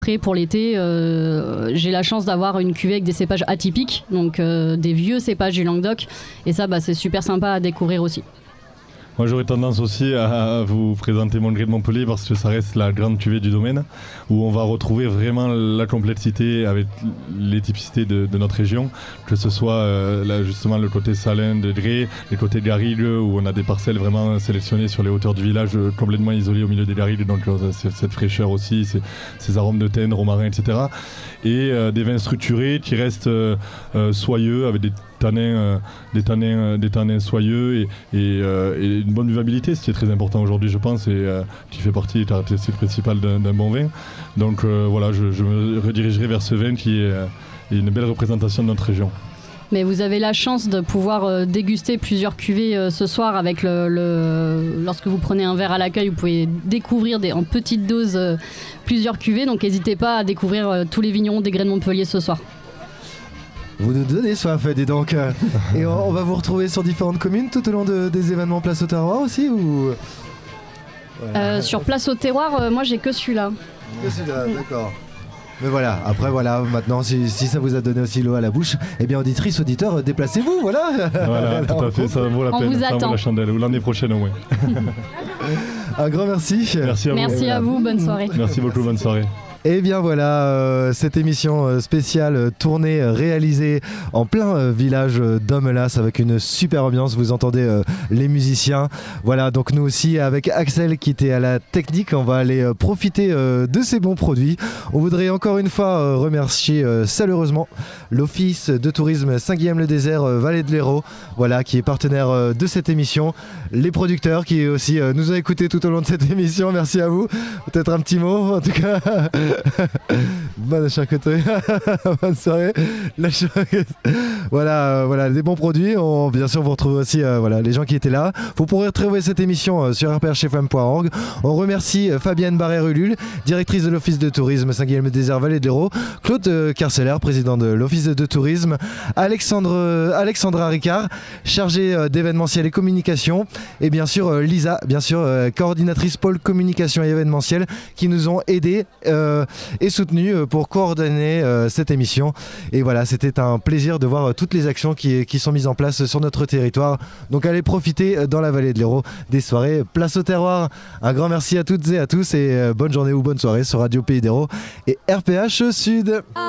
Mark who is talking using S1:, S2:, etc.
S1: Après, pour l'été, j'ai la chance d'avoir une cuvée avec des cépages atypiques, donc des vieux cépages du Languedoc. Et ça, c'est super sympa à découvrir aussi.
S2: Moi, j'aurais tendance aussi à vous présenter mon gré de Montpellier parce que ça reste la grande cuvée du domaine où on va retrouver vraiment la complexité avec les typicités de notre région, que ce soit là, justement le côté salin de grès, les côtés garrigues où on a des parcelles vraiment sélectionnées sur les hauteurs du village complètement isolées au milieu des garrigues, donc cette fraîcheur aussi, ces arômes de thym, de romarin, etc. Et des vins structurés qui restent soyeux avec des tanins soyeux et une bonne buvabilité, ce qui est très important aujourd'hui, je pense, et qui fait partie des caractéristiques principales d'un bon vin. Donc voilà, je me redirigerai vers ce vin qui est une belle représentation de notre région.
S1: Mais vous avez la chance de pouvoir déguster plusieurs cuvées ce soir avec lorsque vous prenez un verre à l'accueil, vous pouvez découvrir en petite dose plusieurs cuvées, donc n'hésitez pas à découvrir tous les vignerons des Grès de Montpellier ce soir.
S3: Vous nous donnez soif, dis donc. Et on va vous retrouver sur différentes communes tout au long des événements Place au Terroir aussi ou...
S1: Sur Place au Terroir, moi j'ai que celui-là.
S3: Que celui-là, d'accord. Mais voilà, après maintenant si ça vous a donné aussi l'eau à la bouche, eh bien auditrices, auditeurs, déplacez-vous, voilà.
S2: Voilà, tout à fait, ça vaut la peine,
S1: vous
S2: ça
S1: attend.
S2: vaut la chandelle, ou l'année prochaine au moins.
S3: Un grand merci.
S2: Merci
S1: à vous, bonne soirée.
S2: Merci beaucoup, bonne soirée.
S3: Et bien voilà, cette émission spéciale tournée réalisée en plein village d'Homelas avec une super ambiance, vous entendez les musiciens. Voilà, donc nous aussi avec Axel qui était à la technique, on va aller profiter de ces bons produits. On voudrait encore une fois remercier chaleureusement l'Office de tourisme Saint-Guillaume-le-Désert Vallée de l'Hérault, voilà, qui est partenaire de cette émission, les producteurs qui aussi nous ont écoutés tout au long de cette émission, merci à vous. Peut-être un petit mot en tout cas. Bonne charcuterie. Bonne soirée. Voilà, des bons produits. Bien sûr, vous retrouvez aussi les gens qui étaient là. Vous pourrez retrouver cette émission sur rprhfm.org. On remercie Fabienne Barrère-Ulul, directrice de l'Office de tourisme Saint-Guillaume-le-Désert Vallée de l'Hérault, Claude Carceller, président de l'Office de tourisme, Alexandra Ricard, chargée d'événementiel et communication, et bien sûr Lisa, coordinatrice pôle communication et événementiel, qui nous ont aidés et soutenu pour coordonner cette émission. Et voilà, c'était un plaisir de voir toutes les actions qui sont mises en place sur notre territoire. Donc allez profiter dans la vallée de l'Hérault des soirées Place au Terroir. Un grand merci à toutes et à tous et bonne journée ou bonne soirée sur Radio Pays d'Hérault et RPH Sud.